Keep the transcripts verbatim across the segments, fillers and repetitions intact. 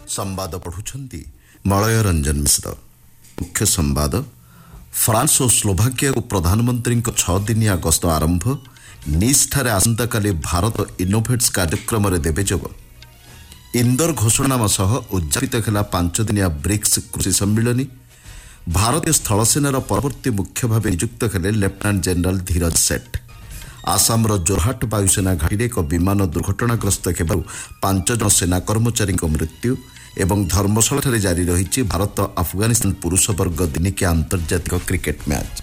संवाद पढ़ुछंती मलय रंजन मिश्र। मुख्य संवाद फ्रांस और स्लोभाकिया को प्रधानमंत्री छह दिनिया गस्त आरंभ। निस ठारे आसंता काली भारत इनोभेट्स कार्यक्रम रे देबे जोग। इंदौर घोषणानामा सह उद्यापित खेला पांच दिनिया ब्रिक्स कृषि सम्मिलनी। भारतीय स्थलसेनार परवर्ती मुख्य भाव नियुक्त हेले लेफ्टिनेंट जनरल धीरज सेठ। आसामर जोरहाट वायुसेना घाटी एक विमान दुर्घटनाग्रस्त हेबारु पांच जन सेना कर्मचारी मृत्यु। एवं धर्मशाला जारी रही भारत अफगानिस्तान पुरुष वर्ग दिनिकिया आंतर्जातिक क्रिकेट मैच।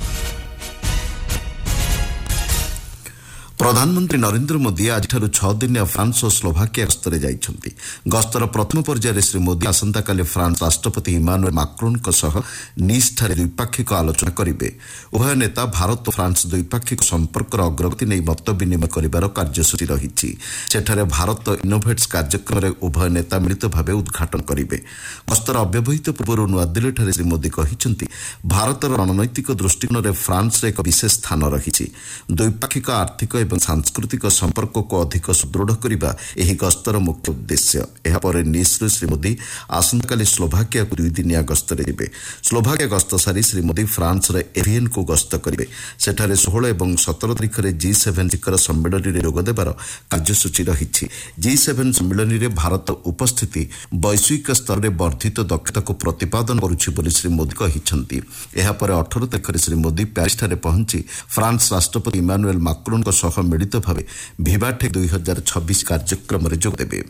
प्रधानमंत्री नरेंद्र मोदी आज छह दिनिया फ्रांस और स्लोभाकिया गस्तरे जाइछंती। गस्तर प्रथम पर्यायर श्री मोदी आसंता काली फ्रांस राष्ट्रपति इमानुएल माक्रोन सह निस ठारे द्विपाक्षिक आलोचना करिवे। उभय नेता भारत और फ्रांस द्विपाक्षिक संपर्कर अग्रगति नहीं मत विनिमय करिवार कार्यसूची रही। सेठारे भारत इनोभेट्स कार्यक्रम में उभय नेता मिलित भाव उद्घाटन करिवे। गस्तर अव्यवहित पूर्व नुआदिल्ली श्री मोदी कहिसंती भारतर रणनैतिक दृष्टिकोण में फ्रांस एक विशेष स्थान रही। द्विपाक्षिक आर्थिक एवं सांस्कृतिक संपर्क को अधिक सुदृढ़ करने यह गस्तर मुख्य उद्देश्य। एहापर निस्रु श्री मोदी आसंता काली स्लोभाकिया को दुई दिनिया गस्तरे जिबे। स्लोभाकिया गस्त सारी श्री मोदी फ्रांस रे एवियन को गस्त करिवे। सेठारे सोलह एवं सत्रह तारिख रे जी सेवन शिखर सम्मेलन रे जोग देबार कार्यसूची रही। जी सेवन सम्मेलन रे भारत उपस्थिति वैश्विक स्तर रे वर्धित दक्षता को प्रतिपादन करुछि बोली श्री मोदी कहिसंती। एहापर अठारह तारिख रे श्री मोदी पेरिस ठारे पहुंची फ्रांस राष्ट्रपति इमानुएल माक्रोन को सह मिलित भावे विवाटेक दुई हजार छब्बीस कार्यक्रम में जोग देवे।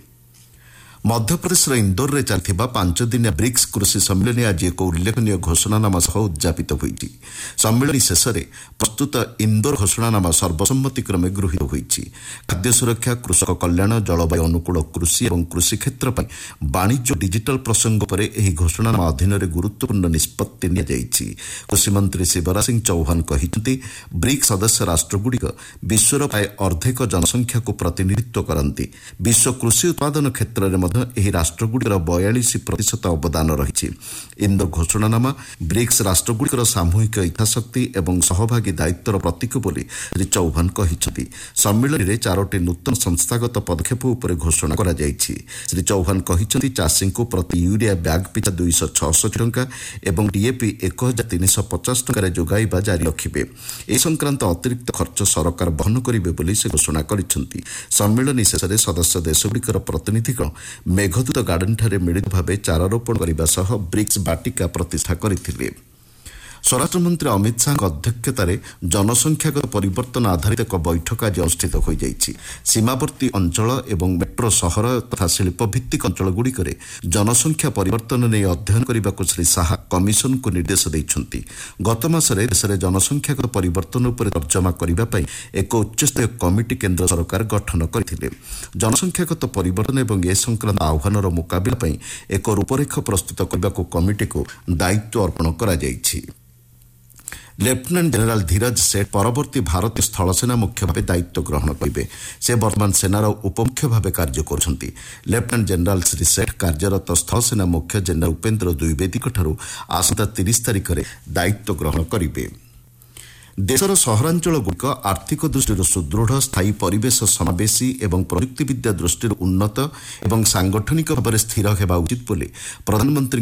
मध्यप्रदेश इंदौर में चलता पांच दिनिया ब्रिक्स कृषि सम्मिलनी आज एक उल्लेखनीय घोषणानामा सह उद्यापित होती। सम्मिलनी शेष में प्रस्तुत इंदौर घोषणानामा सर्वसम्मतिक्रमे गृहीत होती। खाद्य सुरक्षा, कृषक कल्याण, जलवायु अनुकूल कृषि और कृषि क्षेत्र पर वाणिज्य डिजिटल प्रसंग पर यह घोषणानामा अधीन गुरुत्वपूर्ण निष्पत्ति नियाଯାଇଛି। कृषि मंत्री शिवराज सिंह चौहान कहते ब्रिक्स सदस्य राष्ट्रगुड़िक विश्वर प्राय अर्धेक जनसंख्या को प्रतिनिधित्व करती। विश्व कृषि उत्पादन क्षेत्र में यह राष्ट्रगुड़िकर बयालीस प्रतिशत अवदान रही। इंदौर घोषणानामा ब्रिक्स राष्ट्रगुड़िकर सामूहिक इच्छाशक्ति और सहभागी दायित्वर प्रतीक बोली श्री चौहान कहते। सम्मिलन में चारोटी नूतन संस्थागत पदक्षेप उपर घोषणा करा जायछि। श्री चौहान कहते चाषी को प्रति यूरिया बैग पिछा दुईश छठी टंका और डीएपी एक हजार तीन सौ पचास टकर जोगाइबा जारी रखिबे। ए संक्रांत अतिरिक्त खर्च सरकार बहन करिवे बोली से घोषणा करिसेंती। सम्मिलन शेष में सदस्य देशगुड़िकर प्रतिनिधिगण मेघदूत गार्डन ठारे मिलित भावे चारारोपण करने सह ब्रिक्स बाटिका प्रतिष्ठा करथिले। स्वराष्ट्र मंत्री अमित शाह अध्यक्षतार जनसंख्यागत परिवर्तन आधारित एक बैठक आज अनुष्ठित हो जाइछि। सीमावर्ती अंचल और मेट्रो सहर तथा शिल्पभित्तिक अंचलगुड़िक जनसंख्या परिवर्तन नहीं अध्ययन करने को श्री शाह कमिशन को निर्देश देइछन्ति। गत मासरे देश में जनसंख्यागत परिवर्तन उपर तर्जमा करने एक उच्चस्तरीय कमिटी केंद्र सरकार गठन करथिले। जनसंख्यागत परिवर्तन और ए संक्रांत आह्वानर मुकाबला एक रूपरेख प्रस्तुत करने को कमिटी को दायित्व अर्पण करा जाइछि। लेफ्टिनेंट जनरल धीरज सेठ परवर्ती भारतीय स्थलसेना मुख्य भाव दायित्व ग्रहण करेंगे। से वर्तमान सेनार उपमुख्य भाव कार्य करछन्ति। लेफ्टिनेंट जनरल श्री सेठ कार्यरत स्थलसेना मुख्य जनरल उपेन्द्र द्विवेदीक ठारू आसंता तीस तारिख में दायित्व ग्रहण करेंगे। देशर सहरांचल गुड़िक आर्थिक दृष्टि सुदृढ़, स्थायी परिवेश समावेशी और प्रयुक्तिविद्या दृष्टि उन्नत और सांगठनिक भाव स्थिर होगा उचित बोली प्रधानमंत्री